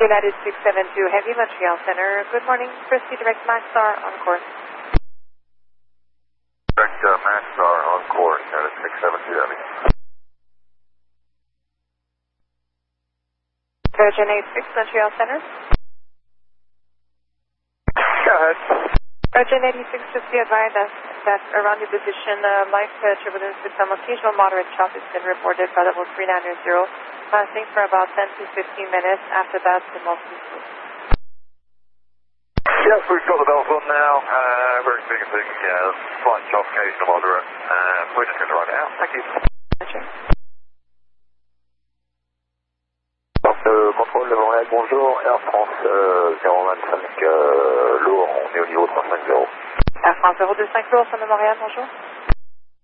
United 672 Heavy Montreal Center. Good morning. Proceed direct Maxar on course. Direct Maxar on course, United 672 Heavy. Virgin 86 Montreal Center. Go ahead. Virgin 86, just be advised that around your position, light turbulence with some occasional moderate shock has been reported by level 3900, lasting for about 10 to 15 minutes. After that, the mostly smooth. Yes, we've got the bells on now. We're experiencing slight shock, occasional moderate. We're just going to run it out. Thank you. Contrôle de Montréal, bonjour. Air France 025 lourd, on est au niveau 350. Air France 025 lourd, de Montréal, bonjour.